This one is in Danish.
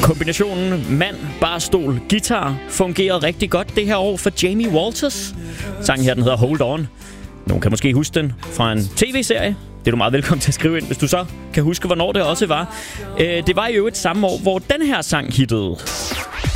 Kombinationen mand, barstol, guitar fungerer rigtig godt det her år for Jamie Walters. Sangen her, den hedder Hold On. Nogen kan måske huske den fra en tv-serie. Det er du meget velkommen til at skrive ind, hvis du så kan huske, hvornår det også var. Det var i øvrigt samme år, hvor den her sang hittede.